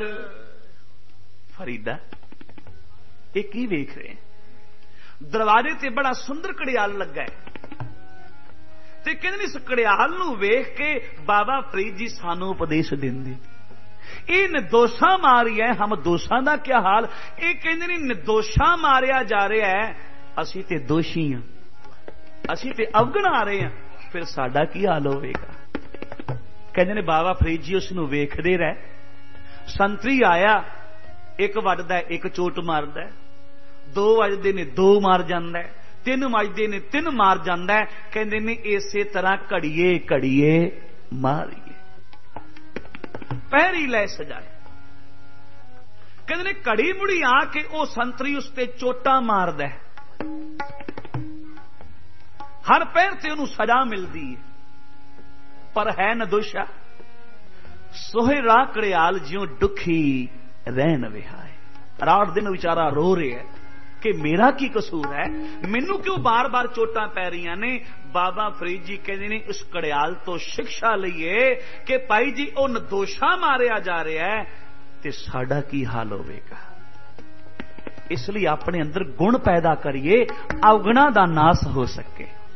फरीदा ये की वेख रहे? दरवाजे ते बड़ा सुंदर घड़ियाल लगा है ते कहंदे इस घड़ियाल नूं वेख के बाबा फरीद जी सानू उपदेश देंदे, ये निर्दोषा मारी है, हम दोषां दा क्या हाल? ये कहंदे ने निर्दोषा मारिया जा रहा है, असीं ते दोषी हां, असीं ते अवगण आ रहे हैं, फिर साडा की हाल होवेगा? कहंदे ने बाबा फरीद जी उसनूं वेखदे रह। संतरी आया, एक वजदा है, एक चोट मारदा है, दो वजदे ने दो मार जांदा है, तीन वजदे ने तीन मार जांदा है। कहंदे ने इसे तरह घड़िए घड़िए मारिए, पैरी लै सजाए। कहंदे ने घड़ी मुड़ी आके वो संतरी उसते चोटा मारदा है, हर पैर से उन्होंने सजा मिलती है, पर है नदोषा। सोहे राह घड़ियाल ज्यों दुखी रहन विहाए। रात दिन बेचारा रो रहा है कि मेरा की कसूर है, मैनू क्यों बार बार चोटां पै रही ने? बाबा फरीद जी कहते ने इस घड़ियाल तो शिक्षा लईए कि भाई जी वो निर्दोषा मारिया जा रहा है ते साडा की हाल होवेगा। इसलिए अपने अंदर गुण पैदा करिए, अवगुणा दा नाश हो सके।